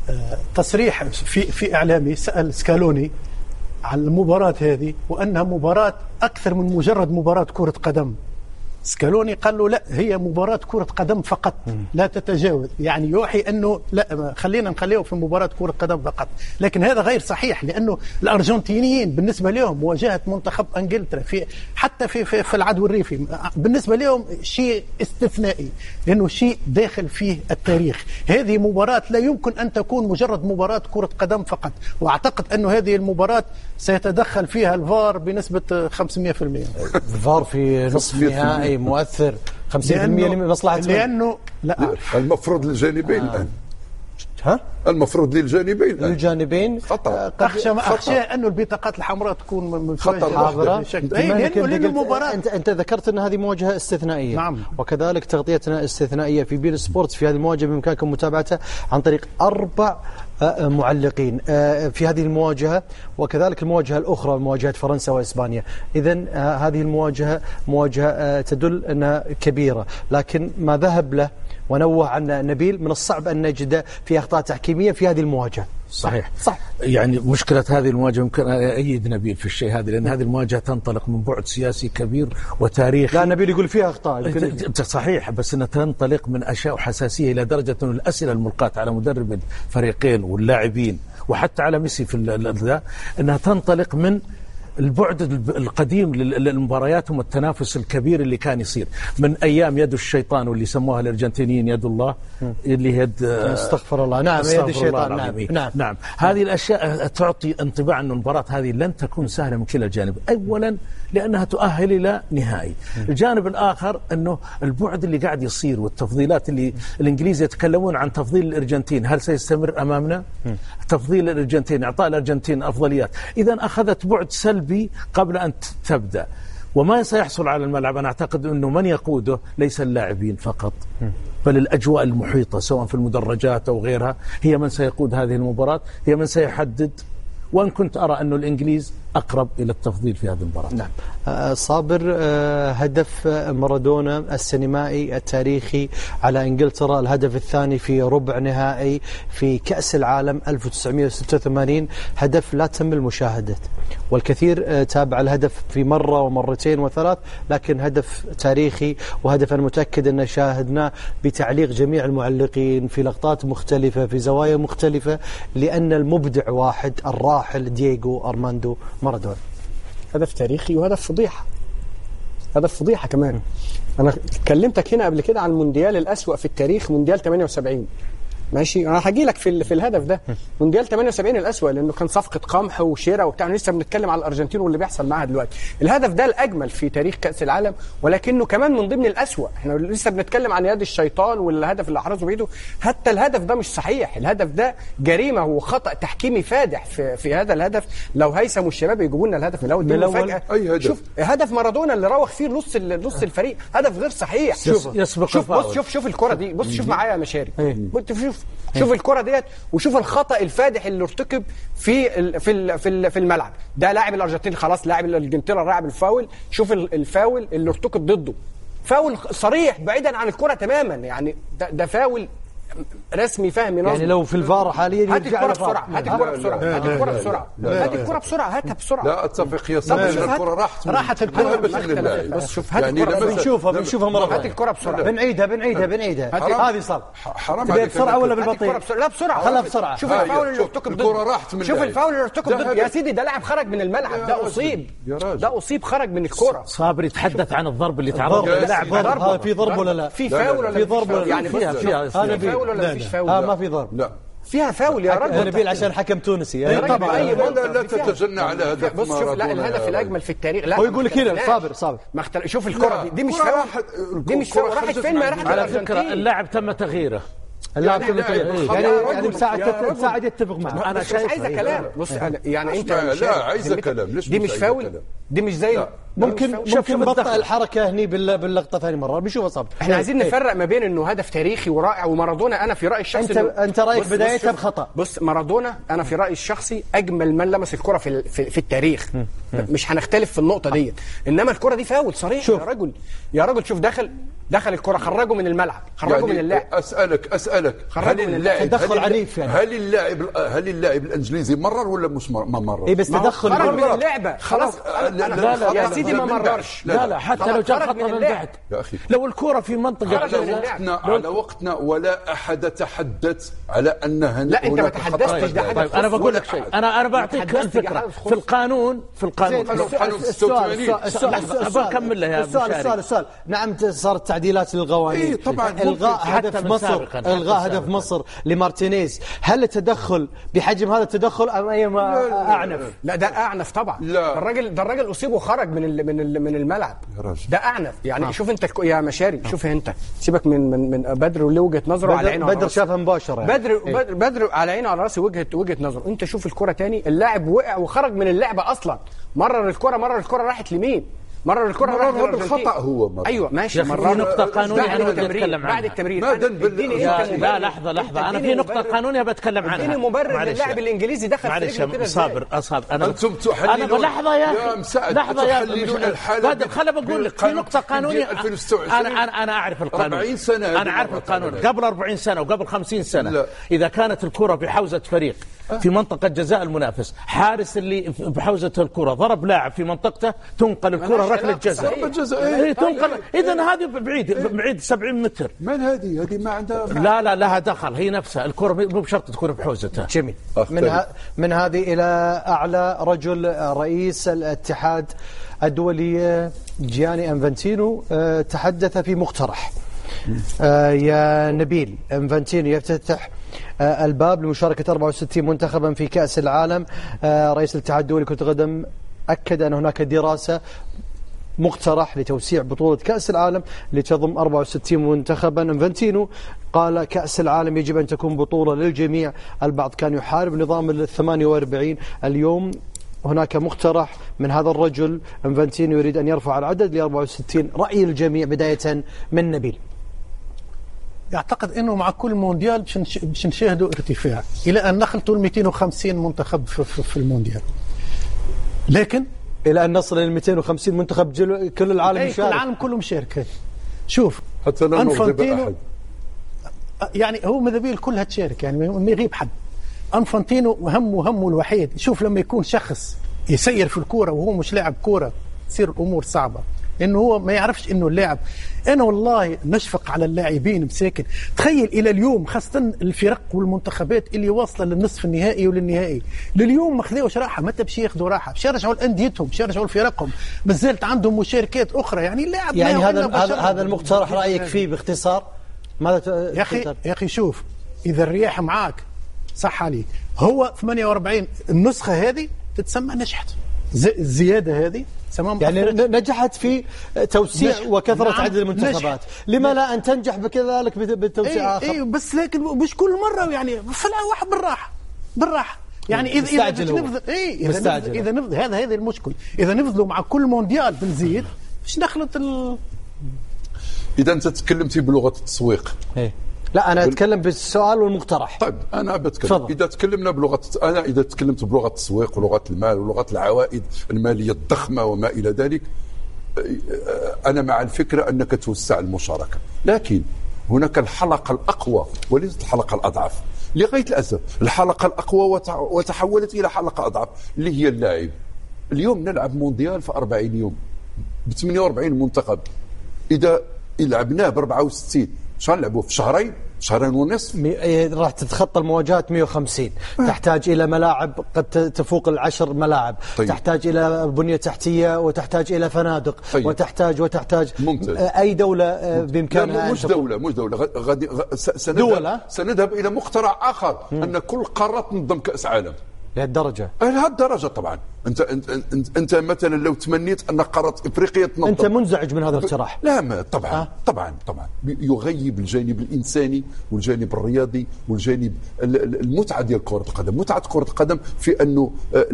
Speaker 6: تصريح في إعلامي سأل سكالوني عن المباراة هذه وأنها مباراة أكثر من مجرد مباراة كرة قدم. سكالوني قال له لا، هي مباراة كرة قدم فقط لا تتجاوز، يعني يوحي أنه لا، خلينا نخليه في مباراة كرة قدم فقط. لكن هذا غير صحيح، لأنه الأرجنتينيين بالنسبة لهم مواجهة منتخب إنجلترا حتى في العدو الريفي بالنسبة لهم شيء استثنائي، لأنه شيء داخل فيه التاريخ. هذه مباراة لا يمكن أن تكون مجرد مباراة كرة قدم فقط، وأعتقد أنه هذه المباراة سيتدخل فيها الفار بنسبة 500%.
Speaker 2: الفار في نصف نهائي مؤثر 50% لمصلحة،
Speaker 6: لأنه لا
Speaker 5: المفروض للجانبين الآن. المفروض للجانبين
Speaker 6: خطأ. أخشى أنه البطاقات الحمراء تكون
Speaker 2: حاضرة.
Speaker 6: لأنه المباراة
Speaker 2: أنت ذكرت أن هذه مواجهة استثنائية.
Speaker 6: نعم.
Speaker 2: وكذلك تغطيتنا استثنائية في بين سبورتس في هذه المواجهة بإمكانكم متابعتها عن طريق 4 معلقين في هذه المواجهة، وكذلك المواجهة الأخرى مواجهة فرنسا وإسبانيا. إذن هذه المواجهة مواجهة تدل أنها كبيرة، لكن ما ذهب له ونوه عن نبيل من الصعب أن نجد في أخطاء تحكيمية في هذه المواجهة.
Speaker 4: صحيح. يعني مشكلة هذه المواجهة يمكن أن أيد نبيل في الشيء هذا، لأن هذه المواجهة تنطلق من بعد سياسي كبير وتاريخي.
Speaker 2: لا، نبيل يقول فيها أخطاء.
Speaker 4: صحيح، بس أنها تنطلق من أشياء وحساسية إلى درجة أن الأسئلة الملقاة على مدرب الفريقين واللاعبين وحتى على ميسي في ذا أنها تنطلق من البعد القديم للمباريات والتنافس الكبير اللي كان يصير من أيام يد الشيطان، واللي سموها الأرجنتينيين يد الله، اللي يد
Speaker 2: استغفر الله. نعم، يد الشيطان. نعم.
Speaker 4: هذه الأشياء تعطي انطباع أن المباراة هذه لن تكون سهلة من كلا الجانب. أولا لأنها تؤهل إلى نهائي. الجانب الآخر أنه البعد اللي قاعد يصير والتفضيلات اللي الإنجليز يتكلمون عن تفضيل الأرجنتين، هل سيستمر أمامنا؟ تفضيل الأرجنتين، إعطاء الأرجنتين أفضليات، إذا أخذت بعد سلبي قبل أن تبدأ. وما سيحصل على الملعب أنا أعتقد أنه من يقوده ليس اللاعبين فقط، بل الأجواء المحيطة سواء في المدرجات أو غيرها هي من سيقود هذه المباراة، هي من سيحدد. وأن كنت أرى أن الإنجليز أقرب إلى التفضيل في هذه المباراة.
Speaker 2: نعم. صابر، هدف مارادونا السينمائي التاريخي على إنجلترا، الهدف الثاني في ربع نهائي في كأس العالم 1986، هدف لا تمل مشاهدته، والكثير تابع الهدف في مرة ومرتين وثلاث، لكن هدف تاريخي، وهدف أنا متأكد أن شاهدناه بتعليق جميع المعلقين في لقطات مختلفة في زوايا مختلفة، لأن المبدع واحد، الراحل دييغو أرماندو مارادونا.
Speaker 3: هدف تاريخي وهدف فضيحة، هدف فضيحة كمان. أنا كلمتك هنا قبل كده عن المونديال الأسوأ في التاريخ، مونديال 78. ماشي، انا هاجي لك في الهدف ده. مونديال 78 الاسوأ لانه كان صفقه قمح وشراء وبتاع، لسه بنتكلم على الارجنتين واللي بيحصل معاها دلوقتي. الهدف ده الاجمل في تاريخ كاس العالم، ولكنه كمان من ضمن الاسوأ. احنا لسه بنتكلم عن يد الشيطان والهدف اللي احرزه بايده، حتى الهدف ده مش صحيح. الهدف ده جريمه وخطا تحكيمي فادح في هذا الهدف. لو هيثم والشباب يجيبوا لنا الهدف من الاول فجاه. شوف هدف مارادونا اللي روخ فيه نص الفريق، هدف غير صحيح. شوف الكره دي، بص شوف معايا يا مشاري، شوف الكرة ديت، وشوف الخطأ الفادح اللي ارتكب في الملعب ده. لاعب الارجنتين خلاص، لاعب الانجلترا لاعب الفاول. شوف الفاول اللي ارتكب ضده، فاول صريح بعيدا عن الكرة تماما. يعني ده فاول رسمي فهمي نظري.
Speaker 2: يعني لو في الفار حاليا
Speaker 3: هات الكرة بسرعة، هات الكرة بسرعة، هات الكرة بسرعة، هات الكرة بسرعة، هاتها بسرعة.
Speaker 5: لا اتفق يا صاحبي، الكرة راحت
Speaker 3: الكرة. بس شوف هات الكرة
Speaker 2: بنشوفها مرة.
Speaker 3: هات الكرة بسرعة،
Speaker 2: بنعيدها هذه صار.
Speaker 5: حرام عليك،
Speaker 2: بسرعة ولا بالبطيء؟
Speaker 3: لا بسرعة،
Speaker 2: خلها بسرعة.
Speaker 3: شوف الفاول اللي ارتكب ضده،
Speaker 5: الكرة راحت من
Speaker 3: شوف الفاول اللي ارتكب ضده يا سيدي. ده لاعب خرج من الملعب، ده أصيب خرج من الكرة.
Speaker 4: صابر يتحدث عن الضرب اللي تعرض
Speaker 2: للاعب. هذا في ضرب ولا لا؟
Speaker 3: في فاول ولا
Speaker 2: في ضرب ولا
Speaker 3: يعني
Speaker 4: فيها
Speaker 3: فاول ولا مفيش فاول؟
Speaker 2: ما في ضرب.
Speaker 5: لا
Speaker 3: فيها فاول يا رجل.
Speaker 2: نبيل عشان حكم تونسي
Speaker 3: طبعا.
Speaker 5: لا تتجنى على هدف.
Speaker 3: بص شوف، لا الهدف الاجمل في التاريخ. لا
Speaker 2: هو يقول كده صابر
Speaker 3: شوف الكره دي مش فاول. دي مش فاول. راحت فين؟ ما راحت
Speaker 4: على فكره اللاعب تم تغييره.
Speaker 2: اللاعب تم تغييره، يعني مساعد يتفق معه.
Speaker 3: انا شايف عايزه كلام. بص يعني انت
Speaker 5: لا عايزه كلام. ليش
Speaker 3: دي مش فاول؟ دي مش زي
Speaker 2: ممكن بطأ الحركة هني باللقطة ثاني مرة بنشوفها صعب.
Speaker 3: احنا عايزين نفرق ما بين انه هدف تاريخي ورائع ومارادونا. انا في رأيي الشخصي
Speaker 2: انت رأيك بدايتها بخطأ.
Speaker 3: بص مارادونا انا في رأيي الشخصي اجمل من لمس الكرة في التاريخ. مش هنختلف في النقطة دي. انما الكرة دي فاول صريح يا رجل. شوف دخل الكرة، خرجوا من الملعب، خرجوا من اللعب.
Speaker 5: اسالك هل اللاعب
Speaker 2: تدخل عنيف يعني.
Speaker 5: هل اللاعب الانجليزي مرر ولا مش ما مرر؟
Speaker 2: اي بس تدخل
Speaker 3: خرج من اللعبه خلاص.
Speaker 5: لا
Speaker 3: يا سيدي ما مررش.
Speaker 4: لا حتى لو جاء خطأ من بعد
Speaker 5: يا اخي،
Speaker 4: لو الكرة في منطقة
Speaker 5: على وقتنا ولا احد تحدث على انها.
Speaker 3: لا انت ما تحدثتش.
Speaker 4: طيب انا بقول لك شيء، انا بعطيك الفكرة في القانون.
Speaker 2: السؤال
Speaker 4: اكمل له يا
Speaker 2: السؤال. نعم صارت تعديلات للقوانين.
Speaker 5: طبعا
Speaker 2: الغاء هدف مصر لمارتينيز. هل التدخل بحجم هذا التدخل ام اي ما اعنف؟
Speaker 3: لا ده اعنف طبعا. ده الراجل اصيب وخرج من الملعب. ده اعنف يعني. شوف انت يا مشاري، شوف انت سيبك من بدر وليه وجهه نظره على عينه.
Speaker 2: بدر شافها مباشره يعني.
Speaker 3: بدر على عينه على راسي وجهه نظره. انت شوف الكره تاني، اللاعب وقع وخرج من اللعبه اصلا. مرر الكره راحت لمين؟ مرر الكره راحت
Speaker 5: بالخطا. هو مرر.
Speaker 3: ايوه ماشي.
Speaker 4: مرر نقطه قانونيه
Speaker 3: بعد التمرين.
Speaker 4: لا لحظه انا في نقطه قانونيه بتكلم عنها.
Speaker 3: اديني مبرر للاعب الانجليزي دخل
Speaker 4: معلش صابر
Speaker 5: انتم تحللون.
Speaker 4: لحظه يا بدر، خليني بقول لك في نقطه قانونيه. انا اعرف القانون.
Speaker 5: 40 سنه
Speaker 4: انا عارف القانون. قبل 40 سنه وقبل 50 سنه اذا كانت الكره بحوزه فريق في منطقه جزاء المنافس، حارس اللي بحوزه الكره ضرب لاعب في منطقته، تنقل الكره ركله جزاء اذا هذه بعيد 70 متر.
Speaker 5: من هذه ما عندها
Speaker 4: لا لها دخل، هي نفسها الكره مو بشرط تكون بحوزتها.
Speaker 2: جميل. من هذه الى اعلى رجل رئيس الاتحاد الدولي جياني انفانتينو تحدث في مقترح. يا نبيل، انفانتينو يفتتح الباب لمشاركة 64 منتخبا في كأس العالم. رئيس الاتحاد الدولي لكرة القدم أكد أن هناك دراسة مقترح لتوسيع بطولة كأس العالم لتضم 64 منتخبا. انفانتينو قال كأس العالم يجب أن تكون بطولة للجميع. البعض كان يحارب نظام 48. اليوم هناك مقترح من هذا الرجل انفانتينو يريد أن يرفع العدد ل 64. رأي الجميع بداية من نبيل.
Speaker 6: يعتقد أنه مع كل مونديال باش نشاهدوا ارتفاع إلى أن نخلطوا 250 منتخب في المونديال، لكن
Speaker 2: إلى أن نصل إلى 250 منتخب كل العالم يشارك.
Speaker 6: كل العالم كله مشارك. شوف
Speaker 5: حتى لا نغضب أحد،
Speaker 6: يعني هو ماذا بيه كلها تشارك، يعني ما يغيب حد. انفانتينو همه الوحيد. شوف لما يكون شخص يسير في الكورة وهو مش لاعب كورة تصير الأمور صعبة، إنه هو ما يعرفش إنه اللاعب. أنا والله نشفق على اللاعبين مساكن. تخيل إلى اليوم خاصة الفرق والمنتخبات اللي واصلة للنصف النهائي وللنهائي، لليوم ما خذوش راحة، متى باش ياخذوا راحة؟ باش يرجعوا لأنديتهم، باش يرجعوا لفرقهم، مازالت عندهم مشاركات أخرى. يعني اللاعب
Speaker 2: يعني هذا المقترح رأيك فيه باختصار ماذا؟
Speaker 6: يا أخي شوف، إذا الرياح معاك صح عليك. هو 48 النسخة هذه تتسمى نجحت. الزيادة هذه
Speaker 2: يعني نجحت في توسيع وكثرة عدد المنتخبات. لما لا أن تنجح بكذلك بالتوسيع آخر؟
Speaker 6: أي بس لكن مش كل مرة، يعني فلع واحد بالراحة يعني إذا نفضل هذا المشكل. إذا نفضلوا مع كل مونديال بنزيد باش نخلط
Speaker 5: إذا أنت تكلمتي بلغة التسويق.
Speaker 2: لا أنا أتكلم بالسؤال والمقترح.
Speaker 5: طيب أنا بتكلم إذا تكلمنا بلغة، أنا إذا تكلمت بلغة التسويق ولغة المال ولغة العوائد المالية الضخمة وما إلى ذلك، أنا مع الفكرة أنك توسع المشاركة، لكن هناك الحلقة الأقوى وليست الحلقة الأضعف. لغاية الأسف الحلقة الأقوى وتحولت إلى حلقة أضعف اللي هي اللاعب. اليوم نلعب مونديال في 40 يوم ب 48 منتخب. إذا لعبناه ب 64 شان لعبوا في شهرين ونصف،
Speaker 2: راح تتخطى المواجهات 150. تحتاج إلى ملاعب قد تفوق 10 ملاعب. طيب. تحتاج إلى بنية تحتية وتحتاج إلى فنادق. طيب. وتحتاج
Speaker 5: ممتاز.
Speaker 2: أي دولة بإمكانها
Speaker 5: مش دولة غادي سنذهب إلى مقترح آخر أن كل قارة تنظم كأس عالم لهالدرجة طبعا. انت مثلا لو تمنيت ان قاره افريقيا تنظم،
Speaker 2: انت منزعج من هذا الاقتراح؟
Speaker 5: لا ما طبعا يغيب الجانب الانساني والجانب الرياضي والجانب المتعه ديال كره القدم. متعه كره القدم في انه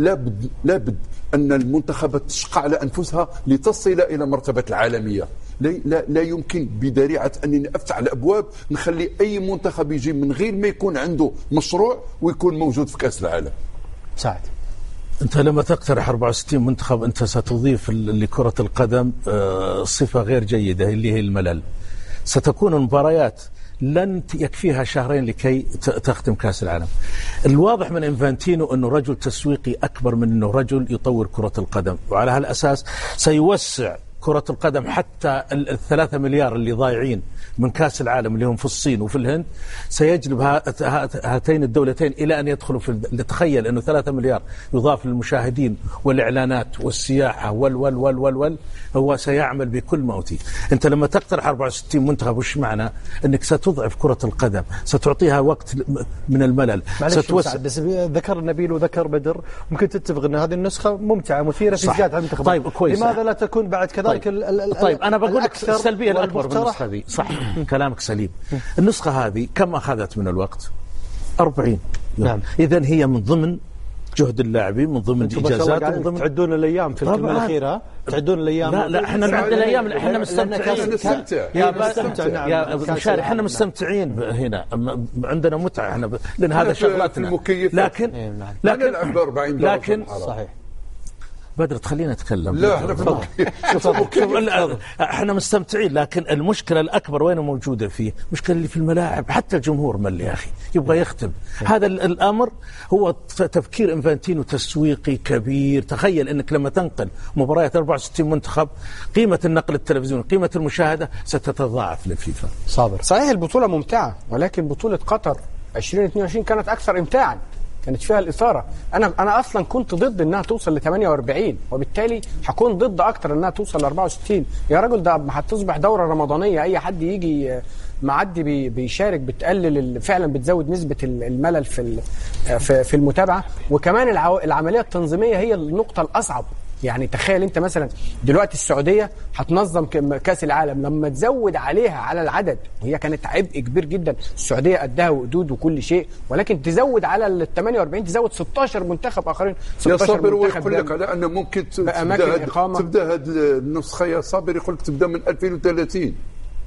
Speaker 5: لابد ان المنتخبات تشقى على انفسها لتصل الى مرتبه العالميه. لا يمكن بذريعه انني افتح الابواب نخلي اي منتخب يجي من غير ما يكون عنده مشروع ويكون موجود في كاس العالم.
Speaker 2: سعد،
Speaker 4: أنت لما تقترح 64 منتخب أنت ستضيف لكرة القدم صفة غير جيدة اللي هي الملل. ستكون المباريات لن يكفيها شهرين لكي تختم كأس العالم. الواضح من انفانتينو أنه رجل تسويقي أكبر من أنه رجل يطور كرة القدم، وعلى هالأساس سيوسع كرة القدم حتى 3 مليار اللي ضايعين من كأس العالم اللي هم في الصين وفي الهند، سيجلب هاتين الدولتين إلى أن يدخلوا في تخيل أنه 3 مليار يضاف للمشاهدين والإعلانات والسياحة وال هو سيعمل بكل ما أوتي. أنت لما تقترح 64 منتخب وش معنى؟ أنك ستضعف كرة القدم، ستعطيها وقت من الملل.
Speaker 2: بس ذكر نبيل وذكر بدر، ممكن تتفق أن هذه النسخة ممتعة مثيرة في زيادة المنتخبات.
Speaker 4: طيب كويس.
Speaker 2: لماذا لا تكون بعد كذلك؟
Speaker 4: طيب أنا بقول لك السلبية الأكبر من النسخة هذه. صح كلامك سليم. النسخة هذه كم أخذت من الوقت؟ 40 يوم. نعم. إذن هي من ضمن جهد اللاعبين، من ضمن إجازات، من ضمن
Speaker 2: تعدون الأيام في الكلمة الأخيرة. تعدون الأيام.
Speaker 4: لا احنا نعد الأيام، احنا مستمتعين. يا مشاري احنا مستمتعين هنا، عندنا متعة احنا لأن هذا شغلاتنا.
Speaker 5: لكن
Speaker 4: صحيح بدر تخلينا نتكلم.
Speaker 5: لا
Speaker 4: احنا مستمتعين، لكن المشكله الاكبر وين موجوده فيه؟ المشكله اللي في الملاعب، حتى الجمهور مل يا اخي يبغى يختم. هذا الامر هو تفكير انفانتينو تسويقي كبير. تخيل انك لما تنقل مباريات 64 منتخب، قيمه النقل التلفزيوني، قيمه المشاهده ستتضاعف للفيفا.
Speaker 3: صابر صحيح البطوله ممتعه، ولكن بطوله قطر 2022 كانت اكثر امتاعا، كانت فيها الإثارة. أنا أصلا كنت ضد إنها توصل ل 48، وبالتالي هكون ضد أكتر إنها توصل ل 64. يا راجل ده هتصبح دورة رمضانية، أي حد يجي معدي بيشارك، بتقلل فعلا، بتزود نسبة الملل في المتابعة. وكمان العملية التنظيمية هي النقطة الأصعب. يعني تخيل انت مثلا دلوقتي السعوديه هتنظم كاس العالم، لما تزود عليها على العدد، وهي كانت عبء كبير جدا، السعوديه قدها وقدود وكل شيء، ولكن تزود على ال 48 تزود 16 منتخب اخرين. 16
Speaker 5: يا صابر ويقول لك على ان ممكن تبدا هذه النسخه يا صابر، يقول لك تبدا من 2030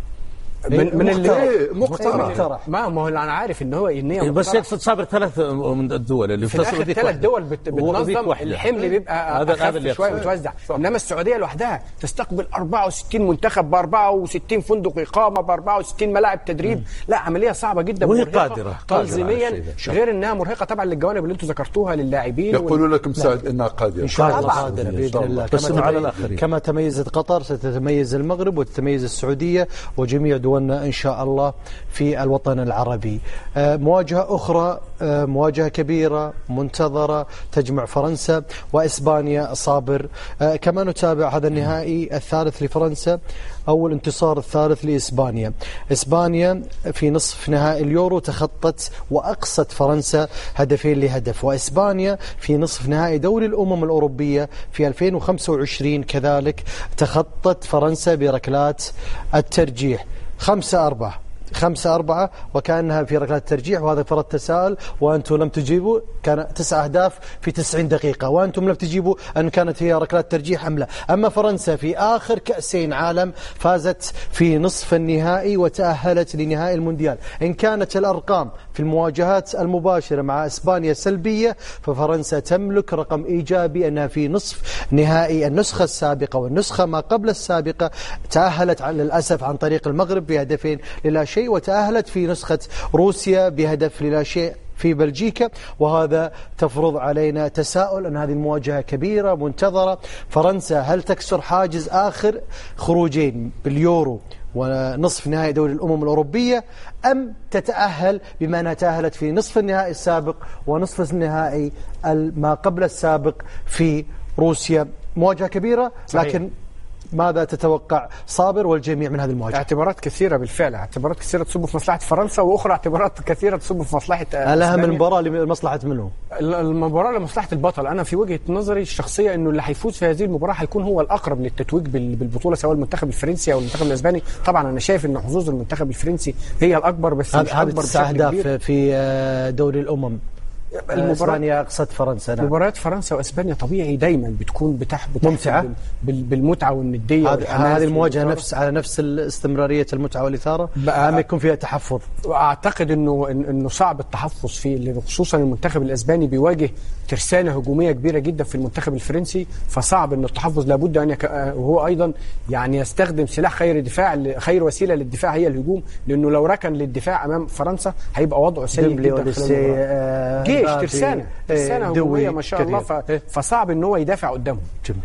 Speaker 3: من اللي
Speaker 5: مقترح.
Speaker 3: ما هو انا عارف ان هو النيه
Speaker 4: بس يقصد صابر 3 من الدول اللي
Speaker 3: في الاخر 3 دول بتنظم، الحمل بيبقى اخف شويه وتوزع. انما السعوديه لوحدها تستقبل 64 منتخب ب 64 فندق اقامه ب 64 ملاعب تدريب. لا عمليه صعبه جدا،
Speaker 4: وهي قادره
Speaker 3: تنظيميا، غير انها مرهقه طبعا للجوانب اللي انتم ذكرتوها للاعبين.
Speaker 5: يقولوا لك مساعد انها قادره
Speaker 2: ان شاء الله، قادره باذن الله. بس على الاخرين كما تميزت قطر ستتميز المغرب وتتميز السعوديه وجميع دولنا إن شاء الله في الوطن العربي. مواجهة أخرى، مواجهة كبيرة منتظرة تجمع فرنسا وإسبانيا. صابر كما نتابع هذا النهائي الثالث لفرنسا أو الانتصار الثالث لإسبانيا. إسبانيا في نصف نهائي اليورو تخطت وأقصت فرنسا 2-0، وإسبانيا في نصف نهائي دوري الأمم الأوروبية في 2025 كذلك تخطت فرنسا بركلات الترجيح 5-4، وكأنها في ركلات الترجيح، وهذا فرض تساؤل، وأنتم لم تجيبوا. كان 9 أهداف في 90 دقيقة، وأنتم لم تجيبوا أن كانت هي ركلات ترجيح أم لا. أما فرنسا في آخر كأسين عالم فازت في نصف النهائي وتأهلت لنهائي المونديال. إن كانت الأرقام في المواجهات المباشرة مع إسبانيا سلبية، ففرنسا تملك رقم إيجابي أنها في نصف نهائي النسخة السابقة والنسخة ما قبل السابقة تأهلت للأسف عن طريق المغرب ب2-0 وتأهلت في نسخة روسيا ب1-0 في بلجيكا. وهذا تفرض علينا تساؤل أن هذه المواجهة كبيرة منتظرة. فرنسا هل تكسر حاجز آخر خروجين باليورو ونصف نهائي دوري الأمم الأوروبية، أم تتأهل بما أنها تأهلت في نصف النهائي السابق ونصف النهائي ما قبل السابق في روسيا؟ مواجهة كبيرة، لكن ماذا تتوقع صابر والجميع من هذه المواجهة؟
Speaker 3: اعتبارات كثيرة بالفعل، اعتبارات كثيرة تصب في مصلحة فرنسا، وأخرى اعتبارات كثيرة تصب في مصلحة
Speaker 2: الأهم المباراة لمصلحة منه؟
Speaker 3: المباراة لمصلحة البطل. أنا في وجهة نظري الشخصية أنه اللي هيفوز في هذه المباراة هيكون هو الأقرب للتتويج بالبطولة، سواء المنتخب الفرنسي أو المنتخب الإسباني. طبعا أنا شايف أن حظوظ المنتخب الفرنسي هي الأكبر، بس مش أكبر
Speaker 2: 9 أهداف في دوري الأمم. إسبانيا أقصت فرنسا.
Speaker 3: مباريات فرنسا وإسبانيا طبيعي دايما بتكون
Speaker 2: ممتعة
Speaker 3: بالمتعة والندية.
Speaker 2: هذه المواجهة على نفس الاستمرارية المتعة والإثارة، أم يكون فيها تحفظ؟
Speaker 3: أعتقد إنه صعب التحفظ فيه، خصوصا المنتخب الإسباني بيواجه ترسانة هجومية كبيرة جدا في المنتخب الفرنسي، فصعب إنه التحفظ. لابد أن وهو أيضا يعني يستخدم سلاح خير وسيلة للدفاع هي الهجوم، لأنه لو ركن للدفاع أمام فرنسا هيبقى وضعه سيء جدا. ترسانة هجومية ما شاء الله، فصعب ان هو يدافع قدامه.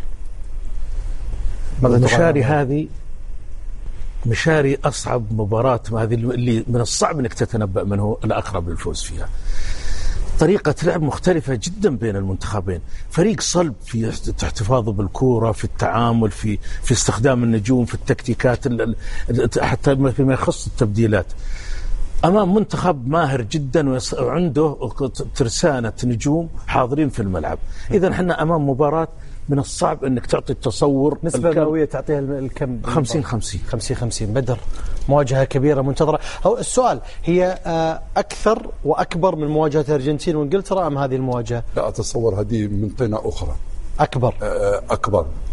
Speaker 4: مشاري أصعب مباراة، هذه اللي من الصعب انك تتنبأ من هو الأقرب للفوز فيها. طريقة لعب مختلفة جدا بين المنتخبين، فريق صلب في احتفاظه بالكورة، في التعامل، في استخدام النجوم، في التكتيكات، حتى فيما يخص التبديلات، أمام منتخب ماهر جدا وعنده ترسانة نجوم حاضرين في الملعب. إذا احنا أمام مباراة من الصعب أنك تعطي التصور.
Speaker 2: نسبة مئوية تعطيها الكم؟
Speaker 4: 50-50.
Speaker 2: بدر، مواجهة كبيرة منتظرة. هو السؤال، هي أكثر وأكبر من مواجهة الأرجنتين وإنجلترا أم هذه المواجهة؟
Speaker 5: لا أتصور هذه من طينة أخرى
Speaker 2: أكبر.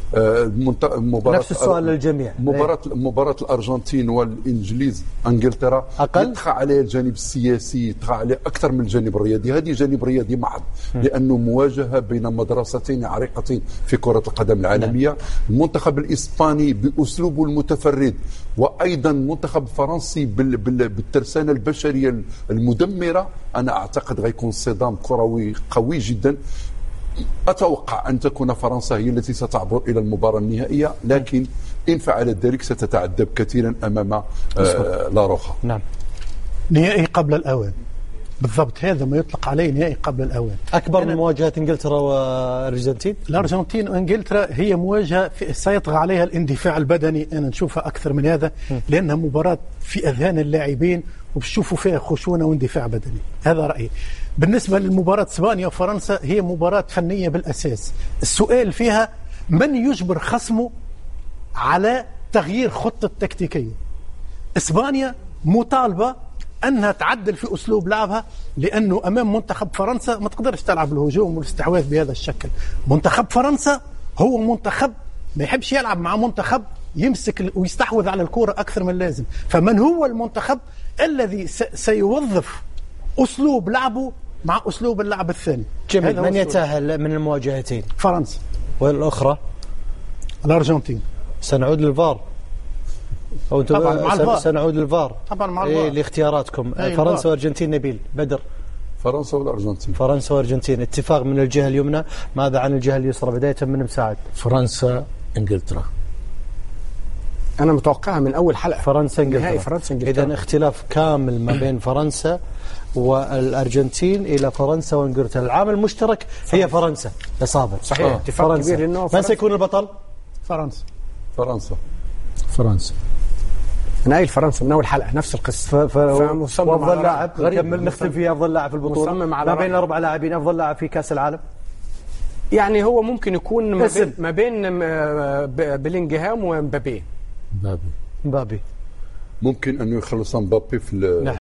Speaker 2: نفس السؤال للجميع.
Speaker 5: مباراة الأرجنتين والإنجليز انجلترا يطغى عليه الجانب السياسي، يطغى عليه أكثر من الجانب الرياضي. هذه جانب رياضي محض، لأنه مواجهة بين مدرستين عريقتين في كرة القدم العالمية. المنتخب الإسباني بأسلوبه المتفرد، وأيضا المنتخب الفرنسي بالترسانة البشرية المدمرة. أنا أعتقد غيكون صدام كروي قوي جدا. أتوقع أن تكون فرنسا هي التي ستعبر إلى المباراة النهائية، لكن إن فعلت ذلك ستتعذب كثيرا أمام لاروخا.
Speaker 2: نعم،
Speaker 6: نهائي قبل الأوان بالضبط، هذا ما يطلق عليه نهائي قبل الأوان.
Speaker 2: أكبر من مواجهة إنجلترا والأرجنتين.
Speaker 6: الأرجنتين وإنجلترا هي مواجهة سيطغى عليها الاندفاع البدني، أنا نشوفها أكثر من هذا، لأنها مباراة في أذهان اللاعبين وبتشوفوا فيها خشونة واندفاع بدني. هذا رأيي. بالنسبة للمباراة اسبانيا وفرنسا، هي مباراة فنية بالأساس. السؤال فيها من يجبر خصمه على تغيير خطة تكتيكية. اسبانيا مطالبة أنها تعدل في أسلوب لعبها، لأنه أمام منتخب فرنسا ما تقدرش تلعب الهجوم والاستحواذ بهذا الشكل. منتخب فرنسا هو منتخب ما يحبش يلعب مع منتخب يمسك ويستحوذ على الكرة أكثر من اللازم. فمن هو المنتخب الذي سيوظف أسلوب لعبه مع أسلوب اللعب الثاني؟
Speaker 2: جميل. من يتأهل من المواجهتين؟
Speaker 6: فرنسا.
Speaker 2: والأخرى؟
Speaker 6: الأرجنتين.
Speaker 2: سنعود للفار أو
Speaker 6: طبعا مع الفار.
Speaker 2: سنعود للفار
Speaker 6: طبعا مع الفار.
Speaker 2: لاختياراتكم. فرنسا والأرجنتين. نبيل بدر.
Speaker 5: فرنسا والأرجنتين.
Speaker 2: فرنسا والأرجنتين، اتفاق من الجهة اليمنى. ماذا عن الجهة اليسرى؟ بداية من مساعد.
Speaker 4: فرنسا إنجلترا.
Speaker 3: أنا متوقعها من أول حلقة
Speaker 2: فرنسا إنجلترا.
Speaker 3: فرنسا إنجلترا.
Speaker 2: إذن اختلاف كامل ما بين فرنسا والأرجنتين إلى فرنسا وإنجلترا. العامل المشترك هي فرنسا يا صابر.
Speaker 3: صحيح. اتفاق كبير. إنه
Speaker 2: من سيكون البطل؟
Speaker 6: فرنسا.
Speaker 3: أنا قايل فرنسا من أول حلقة، نفس القصة.
Speaker 2: أفضل لاعب نكمل نختم فيه. أفضل لاعب في البطولة
Speaker 3: ما
Speaker 2: بين الأربع لاعبين. أفضل لاعب في كأس العالم
Speaker 3: يعني هو ممكن يكون ما بين بلينغهام ومبابي.
Speaker 2: مبابي
Speaker 5: ممكن أنه يخلص مبابي في